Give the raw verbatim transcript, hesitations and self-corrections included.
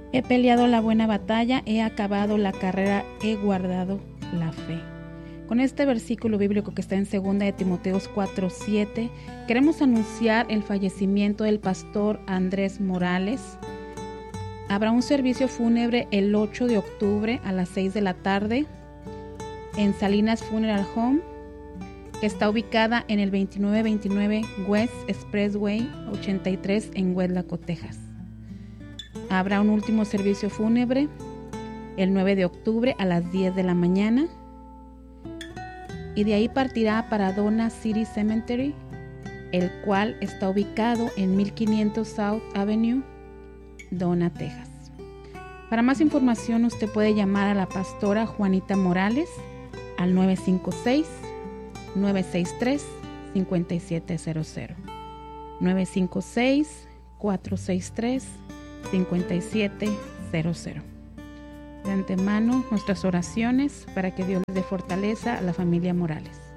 He peleado la buena batalla, he acabado la carrera, he guardado la fe. Con este versículo bíblico que está en segunda de Timoteos cuatro siete, queremos anunciar el fallecimiento del pastor Andrés Morales. Habrá un servicio fúnebre el ocho de octubre a las seis de la tarde en Salinas Funeral Home, que está ubicada en el veintinueve veintinueve West Expressway ochenta y tres en Huetlaco, Texas. Habrá un último servicio fúnebre el nueve de octubre a las diez de la mañana y de ahí partirá para Donna City Cemetery, el cual está ubicado en mil quinientos South Avenue, Donna, Texas. Para más información usted puede llamar a la pastora Juanita Morales al nueve cinco seis, nueve seis tres, cinco siete cero cero. nueve cinco seis, cuatro seis tres, cinco siete cero cero. De antemano, nuestras oraciones para que Dios les dé fortaleza a la familia Morales.